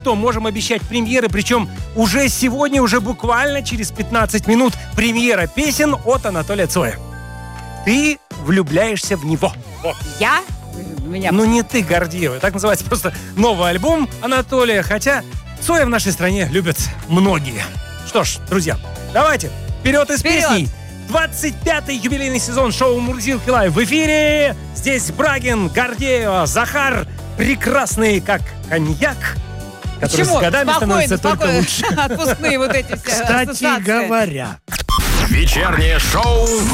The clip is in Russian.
то можем обещать премьеры, причем уже сегодня, уже буквально через 15 минут премьера песен от Анатолия Цоя. Ты влюбляешься в него. Я? Меня... Ну не ты, Гордеева. Так называется просто новый альбом Анатолия, хотя Цоя в нашей стране любят многие. Что ж, друзья, давайте вперед из песней. 25-й юбилейный сезон шоу «Мурзилки Лайв» в эфире. Здесь Брагин, Гордеева, Захар, прекрасные как коньяк, который с годами становится только лучше. Отпускные вот эти все Кстати ассоциации. говоря. Вечернее шоу